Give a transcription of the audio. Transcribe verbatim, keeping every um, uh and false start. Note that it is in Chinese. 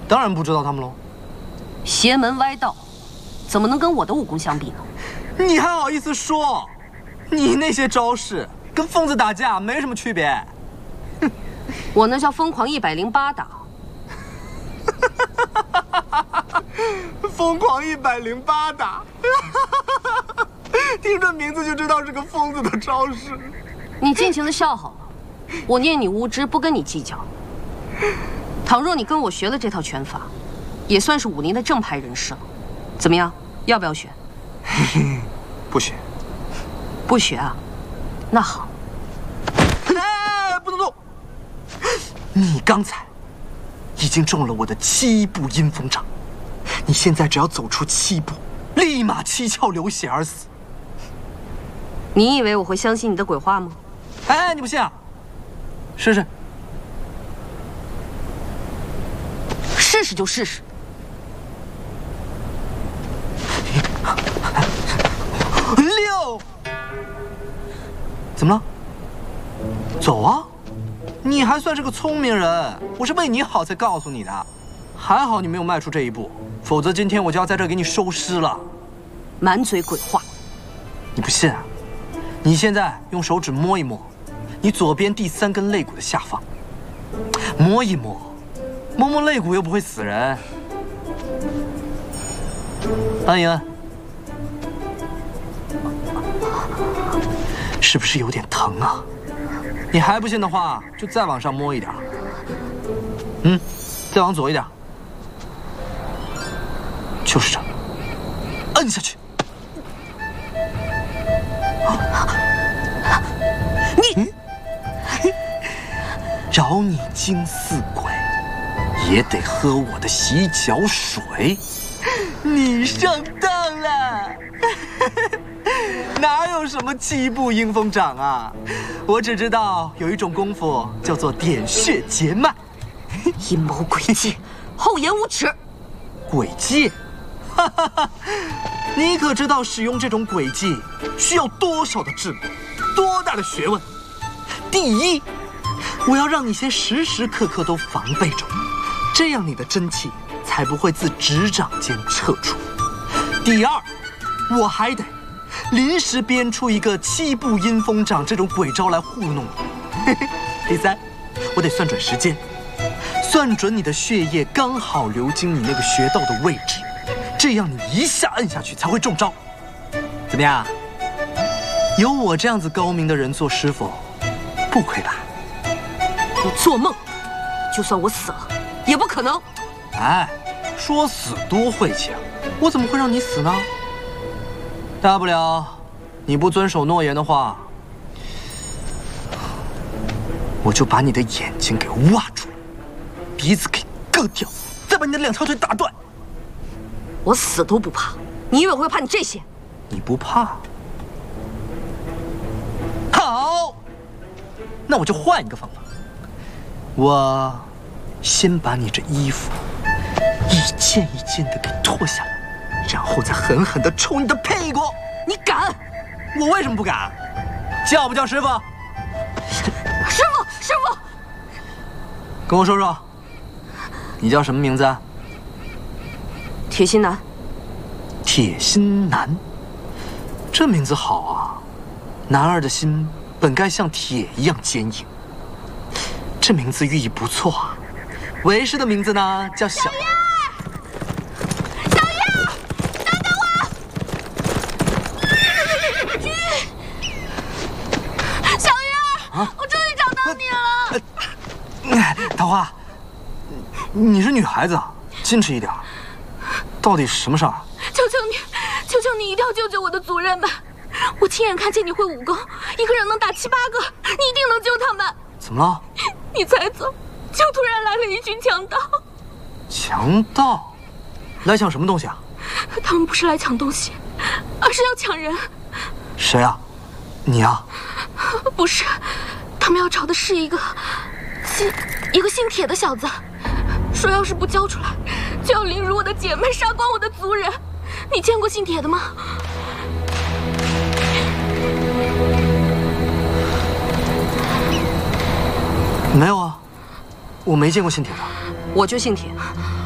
当然不知道他们喽。 邪门歪道，怎么能跟我的武功相比呢？ 你还好意思说？你那些招式跟疯子打架没什么区别。 我那叫疯狂一百零八打。 疯狂一百零八打，听这名字就知道是个疯子的招式。 你尽情的笑好了，我念你无知，不跟你计较。倘若你跟我学了这套拳法，也算是武林的正派人士了。怎么样，要不要学？ 不学。 不学啊？那好。 哎，不能动！你刚才已经中了我的七步阴风掌，你现在只要走出七步，立马七窍流血而死。 你以为我会相信你的鬼话吗？ 哎，你不信啊？试试。 试试就试试。 六。怎么了？走啊！你还算是个聪明人，我是为你好才告诉你的。还好你没有迈出这一步，否则今天我就要在这给你收尸了。 满嘴鬼话！ 你不信啊？你现在用手指摸一摸，你左边第三根肋骨的下方，摸一摸，摸摸肋骨又不会死人。按一按，是不是有点疼啊？你还不信的话，就再往上摸一点。嗯，再往左一点，就是这，摁下去。你，饶你精似鬼，也得喝我的洗脚水。你上当了。哪有什么七步阴风掌啊！我只知道有一种功夫叫做点穴结脉。 阴谋诡计，厚颜无耻！ 诡计？哈哈哈！你可知道使用这种诡计需要多少的智谋，多大的学问？第一，我要让你先时时刻刻都防备着，这样你的真气才不会自指掌间撤出。第二，我还得临时编出一个七步阴风掌这种鬼招来糊弄你。第三，我得算准时间，算准你的血液刚好流经你那个穴道的位置，这样你一下摁下去才会中招。怎么样？有我这样子高明的人做师傅，不亏吧？ 你做梦！就算我死了，也不可能。 哎，说死多晦气啊！我怎么会让你死呢？大不了你不遵守诺言的话，我就把你的眼睛给挖出来，鼻子给割掉，再把你的两条腿打断。 我死都不怕，你以为我会怕你这些？ 你不怕？好，那我就换一个方法。我先把你这衣服一件一件的给脱下来，然后再狠狠的抽你的屁股。 你敢？ 我为什么不敢？叫不叫师傅？ 师傅，师傅， 跟我说说，你叫什么名字啊？ 铁心男。 铁心男，这名字好啊！男儿的心本该像铁一样坚硬，这名字寓意不错啊。为师的名字呢叫小。小月，小月，等等我！小月，啊、我终于找到你了。 呃、桃花，你是女孩子，矜持一点。到底是什么事儿？ 求求你，求求你一定要救救我的族人们！我亲眼看见你会武功，一个人能打七八个，你一定能救他们。 怎么了？ 你才走，就突然来了一群强盗。 强盗？来抢什么东西啊？ 他们不是来抢东西，而是要抢人。 谁啊？你啊？ 不是，他们要找的是一个姓一个姓铁的小子，说要是不交出来，就要凌辱我的姐妹，杀光我的族人。你见过姓铁的吗？ 没有啊，我没见过姓铁的。 我就姓铁。